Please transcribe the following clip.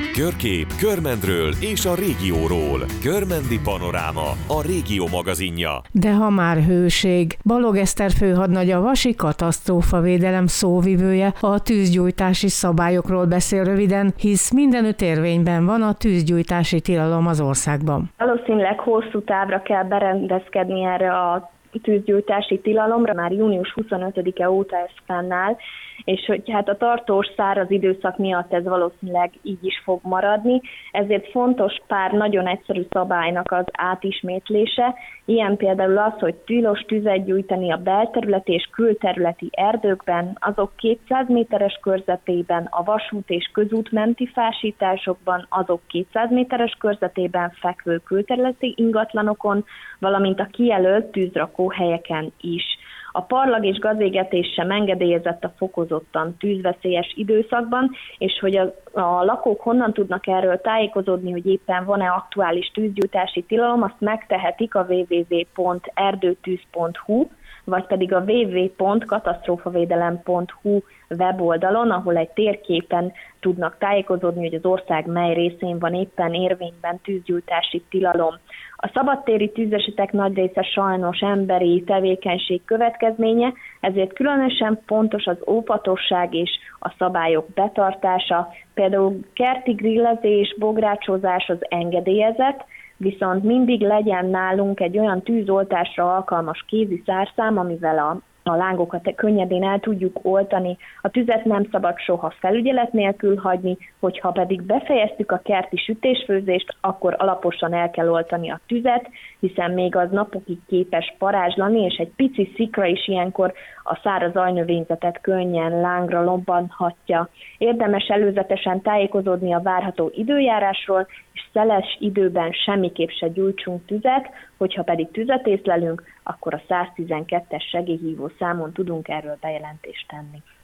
Körkép, Körmendről és a régióról. Körmendi Panoráma, a Régió magazinja. De ha már hőség, Balog Eszter főhadnagy a vasi katasztrófavédelem szóvivője a tűzgyújtási szabályokról beszél röviden, hisz mindenütt érvényben van a tűzgyújtási tilalom az országban. Valószínűleg hosszú távra kell berendezkedni erre a tűzgyújtási tilalomra, már június 25-e óta ez fennáll, és hogy hát a tartós száraz időszak miatt ez valószínűleg így is fog maradni, ezért fontos pár nagyon egyszerű szabálynak az átismétlése, ilyen például az, hogy tilos tüzet gyújtani a belterületi és külterületi erdőkben, azok 200 méteres körzetében, a vasút és közút menti fásításokban, azok 200 méteres körzetében fekvő külterületi ingatlanokon, valamint a kijelölt tűzrakóhelyeken is. A parlag és gazégetés sem engedélyezett a fokozottan tűzveszélyes időszakban, és hogy a lakók honnan tudnak erről tájékozódni, hogy éppen van-e aktuális tűzgyújtási tilalom, azt megtehetik a www.erdőtűz.hu, vagy pedig a www.katasztrófavédelem.hu weboldalon, ahol egy térképen tudnak tájékozódni, hogy az ország mely részén van éppen érvényben tűzgyújtási tilalom. A szabadtéri tűzesetek nagy része sajnos emberi tevékenység következménye, ezért különösen fontos az óvatosság és a szabályok betartása. Például kerti grillezés, bográcsozás az engedélyezett, viszont mindig legyen nálunk egy olyan tűzoltásra alkalmas kézi szárszám, amivel a lángokat könnyedén el tudjuk oltani. A tüzet nem szabad soha felügyelet nélkül hagyni, hogyha pedig befejeztük a kerti sütésfőzést, akkor alaposan el kell oltani a tüzet, hiszen még az napokig képes parázslani, és egy pici szikra is ilyenkor a száraz ajnövényzetet könnyen lángra lobbanhatja. Érdemes előzetesen tájékozódni a várható időjárásról, és szeles időben semmiképp se gyújtsunk tüzet, hogyha pedig tüzet észlelünk, akkor a 112-es segélyhívó számon tudunk erről bejelentést tenni.